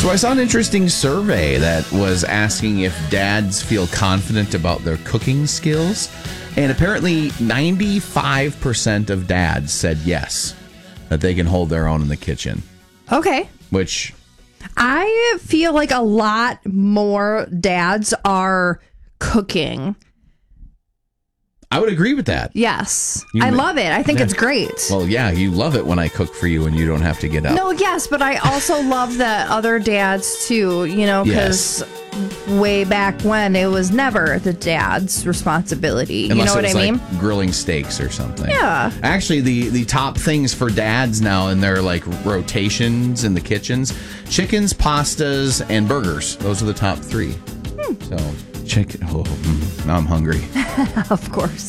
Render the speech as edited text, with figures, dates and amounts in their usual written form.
So I saw an interesting survey that was asking if dads feel confident about their cooking skills. And apparently 95% of dads said yes, that they can hold their own in the kitchen. Okay. Which I feel like a lot more dads are cooking. I would agree with that. Yes. I love it. I think it's great. Well, yeah, you love it when I cook for you and you don't have to get up. No, yes, but I also love that other dads too, because way back when it was never the dad's responsibility. Unless you know what it was I mean? like grilling steaks or something. Yeah. Actually, the top things for dads now in their like rotations in the kitchens: chickens, pastas, and burgers. Those are the top three. So chicken. Oh, now I'm hungry. Of course.